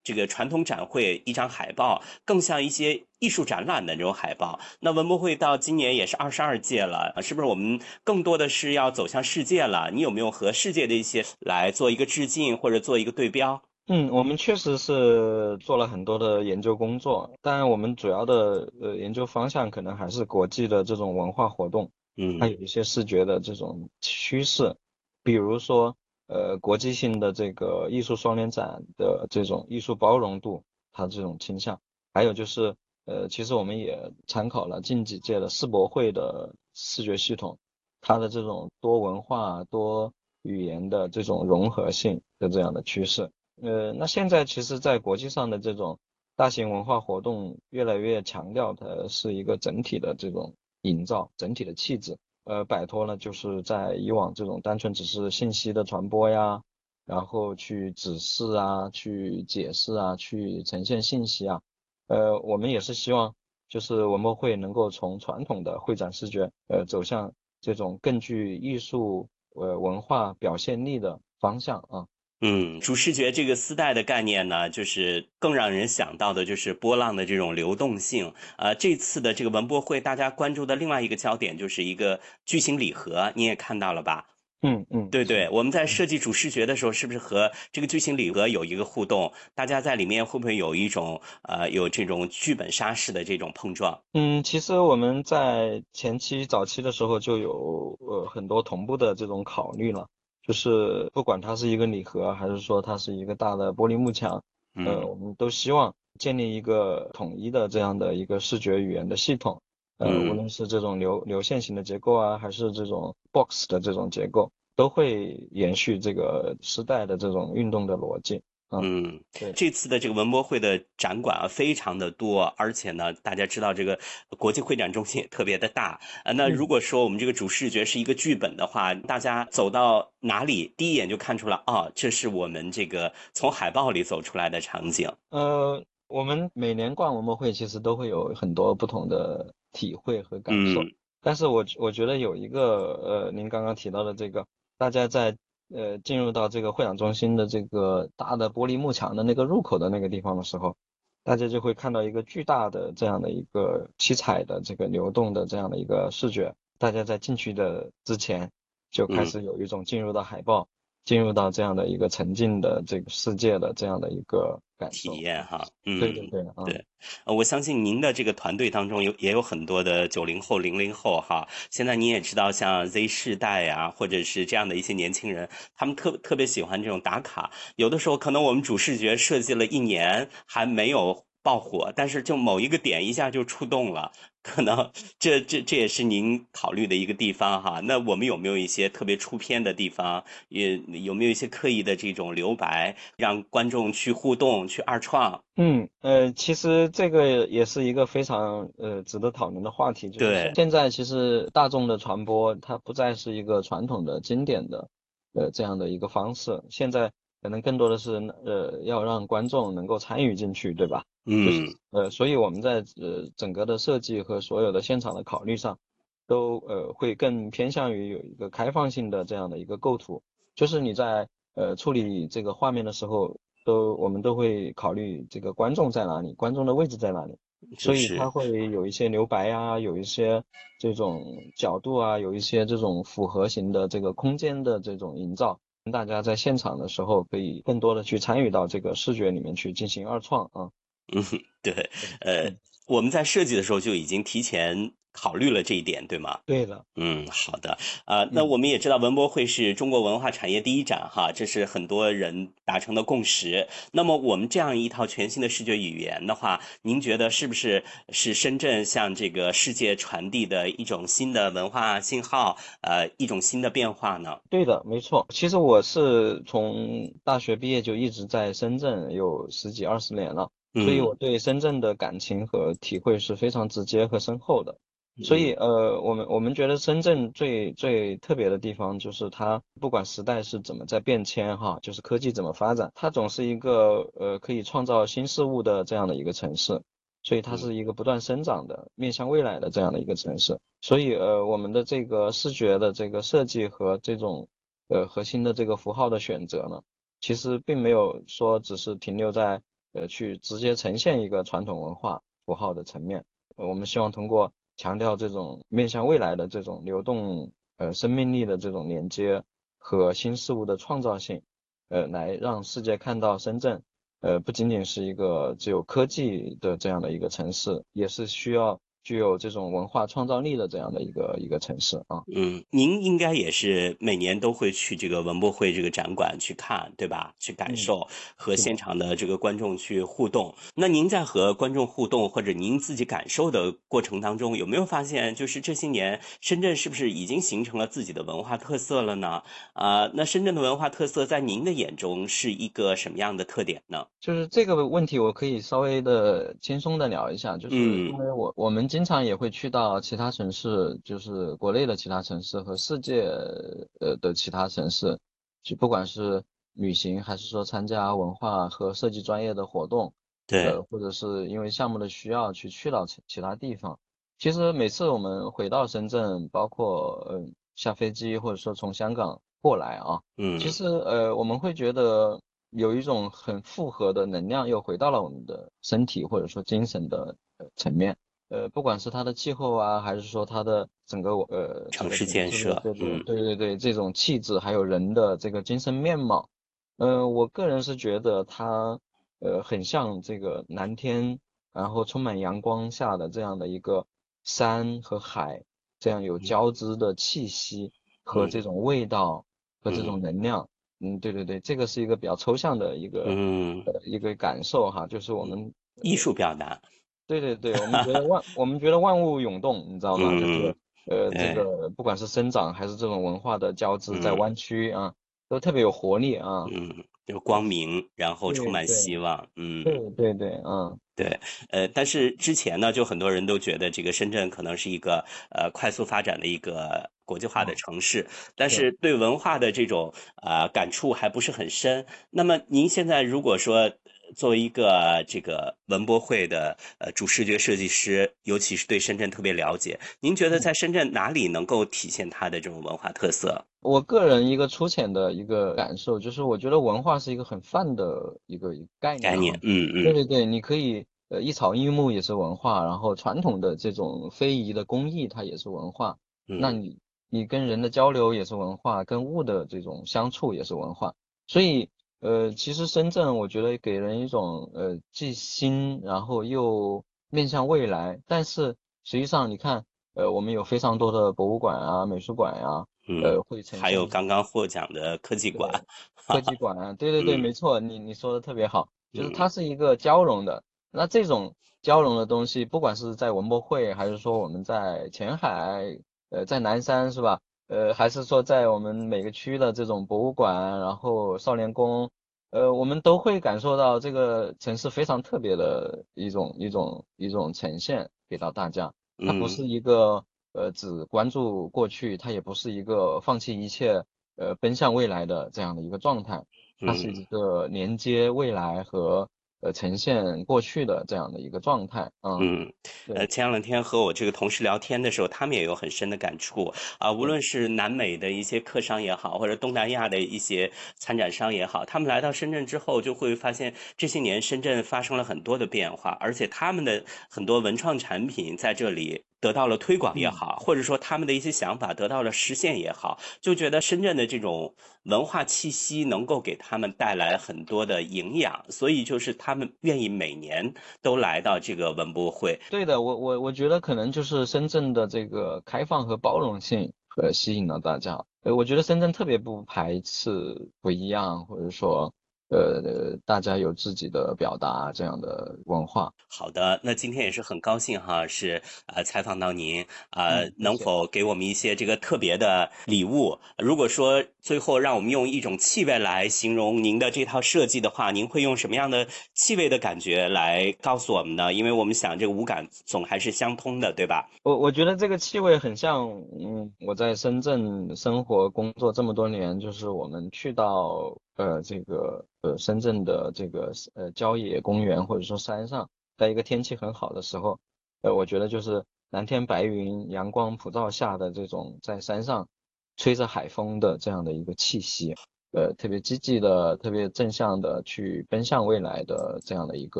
这个传统展会一张海报，更像一些艺术展览的这种海报。那文博会到今年也是22届了，是不是我们更多的是要走向世界了？你有没有和世界的一些来做一个致敬或者做一个对标？ 我们确实是做了很多的研究工作，但我们主要的研究方向可能还是国际的这种文化活动，还嗯有一些视觉的这种趋势，比如说国际性的这个艺术双年展的这种艺术包容度，它这种倾向，还有就是其实我们也参考了近几届的世博会的视觉系统，它的这种多文化、多语言的这种融合性的这样的趋势。那现在其实，在国际上的这种大型文化活动，越来越强调的是一个整体的这种营造，整体的气质，摆脱了就是在以往这种单纯只是信息的传播呀，然后去指示啊，去解释啊，去呈现信息啊，我们也是希望就是文博会能够从传统的会展视觉，走向这种更具艺术文化表现力的方向啊。 主视觉这个丝带的概念呢，就是更让人想到的就是波浪的这种流动性。这次的这个文博会，大家关注的另外一个焦点就是一个巨型礼盒，你也看到了吧？对对， 是的。 我们在设计主视觉的时候，是不是和这个巨型礼盒有一个互动？大家在里面会不会有一种有这种剧本杀式的这种碰撞？ 其实我们在前期早期的时候就有很多同步的这种考虑了，就是不管它是一个礼盒，还是说它是一个大的玻璃幕墙， 嗯我们都希望建立一个统一的这样的一个视觉语言的系统，无嗯。 论是这种流线型的结构啊，还是这种 box 的这种结构，都会延续这个时代的这种运动的逻辑。嗯， 嗯， 对。 这次的这个文博会的展馆啊，非常的多，而且呢，大家知道这个国际会展中心也特别的大。那如嗯。 果说我们这个主视觉是一个剧本的话，大家走到哪里，第一眼就看出了，哦，这是我们这个从海报里走出来的场景。 我们每年逛文博会其实都会有很多不同的体会和感受， 嗯但是我觉得有一个您刚刚提到的这个，大家在进入到这个会展中心的这个大的玻璃幕墙的那个入口的那个地方的时候，大家就会看到一个巨大的这样的一个七彩的这个流动的这样的一个视觉，大家在进去的之前就开嗯。 始有一种进入到海报，进入到这样的一个沉浸的这个世界的这样的一个感体受。 验哈， 对对对， 对，我相信您的这个团队当中也有很多的90后、00后哈。现在你也知道，像 Z 世代呀，或者是这样的一些年轻人，他们特别喜欢这种打卡。有的时候可能我们主视觉设计了1年还没有爆火，但是就某一个点一下就触动了，可能这也是您考虑的一个地方哈。那我们有没有一些特别出片的地方？也有没有一些刻意的这种留白，让观众去互动、去二创？ 其实这个也是一个非常值得讨论的话题，就是对， 现在其实大众的传播它不再是一个传统的经典的这样的一个方式，现在可能更多的是要让观众能够参与进去，对吧？就是嗯， 所以我们在整个的设计和所有的现场的考虑上，都会更偏向于有一个开放性的这样的一个构图，就是你在处理这个画面的时候。我们都会考虑这个观众在哪里，观众的位置在哪里，所以它是。 会有一些留白啊，有一些这种角度啊，有一些这种复合型的这个空间的这种营造，大家在现场的时候可以更多的去参与到这个视觉里面去进行二创啊。 嗯，对， 对， 呃， 嗯， 我们在设计的时候就已经提前考虑了这一点，对吗？ 对了， 好的。那嗯。 我们也知道文博会是中国文化产业第一展哈，这是很多人达成的共识。那么我们这样一套全新的视觉语言的话，您觉得是深圳向这个世界传递的一种新的文化信号，一种新的变化呢？ 对的，没错。其实我是从大学毕业就一直在深圳有十几20年了，所以嗯我对深圳的感情和体会是非常直接和深厚的。所以嗯我们觉得深圳最最特别的地方就是它不管时代是怎么在变迁哈，就是科技怎么发展，它总是一个可以创造新事物的这样的一个城市。所以它嗯是一个不断生长的、面向未来的这样的一个城市。所以我们的这个视觉的这个设计和这种核心的这个符号的选择呢，其实并没有说只是停留在去直接呈现一个传统文化符号的层面。我们希望通过强调这种面向未来的这种流动生命力的这种连接和新事物的创造性，来让世界看到深圳，不仅仅是一个只有科技的这样的一个城市，也是需要具有这种文化创造力的这样的一个城市啊。 嗯，您应该也是每年都会去这个文博会这个展馆去看，对吧？去感嗯， 受和是的。 现场的这个观众去互动。那您在和观众互动或者您自己感受的过程当中，有没有发现，就是这些年深圳是不是已经形成了自己的文化特色了呢？那深圳的文化特色在您的眼中是一个什么样的特点呢？ 就是这个问题，我可以稍微的轻松的聊一下，就是因嗯， 为我们经常也会去到其他城市，就是国内的其他城市和世界的其他城市，去不管是旅行还是说参加文化和设计专业的活动， 对， 或者是因为项目的需要去到其他地方。其实每次我们回到深圳，包括下飞机或者说从香港过来啊。其嗯实我们会觉得有一种很复合的能量又回到了我们的身体或者说精神的层面。不管是它的气候啊，还是说它的整个这个城市城市的建设，嗯这种气质，还有人的这个精神面貌。我个人是觉得它很像这个蓝天，然后充满阳光下的这样的一个山和海，这样有嗯交织的气息和这嗯种味道和这嗯种能量。对对对，这个是一个比较抽象的嗯一个感受哈，就是我嗯， 们艺术表达， 对对对，我们觉得万物涌动，你知道吗？就是嗯， 这对。 个不管是生长还是这种文化的交织，在嗯湾区啊，都特别有活力啊。 嗯，就光明，然后充满对对希望，嗯。 对对对， 对，但是之前呢，就很多人都觉得这个深圳可能是一个快速发展的一个国际化的啊城市，但是。 是对文化的这种感触还不是很深。那么您现在如果说作为一个这个文博会的主视觉设计师，尤其是对深圳特别了解，您觉得在深圳哪里能够体现它的这种文化特色我个人一个粗浅的一个感受，就是我觉得文化是一个很泛的一个概念哈。 概念？嗯嗯对对对，你可以一草一木也是文化，然后传统的这种非遗的工艺它也是文化，那嗯你跟人的交流也是文化，跟物的这种相处也是文化。所以其实深圳我觉得给人一种既新然后又面向未来，但是实际上你看我们有非常多的博物馆啊、美术馆呀。 嗯， 会呈还有现刚刚获奖的科技馆， 对哈哈， 科技馆啊，对对对， 嗯没错，你说的特别好，就是嗯它是一个交融的。那这种交融的东西，不管是在文博会，还是说我们在前海，在南山是吧？还是说在我们每个区的这种博物馆，然后少年宫，我们都会感受到这个城市非常特别的一种呈现给到大家。它不嗯是一个只关注过去，它也不是一个放弃一切奔向未来的这样的一个状态，它是嗯。 一个连接未来和呈现过去的这样的一个状态。 嗯， 对前两天和我这个同事聊天的时候，他们也有很深的感触啊。无对， 论是南美的一些客商也好，或者东南亚的一些参展商也好，他们来到深圳之后，就会发现这些年深圳发生了很多的变化，而且他们的很多文创产品在这里得到了推广也嗯。 好，或者说他们的一些想法得到了实现也好，就觉得深圳的这种文化气息能够给他们带来很多的营养，所以就是他们愿意每年都来到这个文博会。 对的，我觉得可能就是深圳的这个开放和包容性吸引了大家。我觉得深圳特别不排斥不一样，或者说大家有自己的表达这样的文化。 好的，那今天也是很高兴哈，是采访到您谢谢。 能否给我们一些这个特别的礼物？如果说最后让我们用一种气味来形容您的这套设计的话，您会用什么样的气味的感觉来告诉我们呢？因为我们想这个五感总还是相通的，对吧？ 我觉得这个气味很像，我在深圳生活工作这么多年，就是我们去到这个深圳的这个郊野公园或者说山上，在一个天气很好的时候，我觉得就是蓝天白云、阳光普照下的这种在山上吹着海风的这样的一个气息。 特别积极的、特别正向的去奔向未来的这样的一个。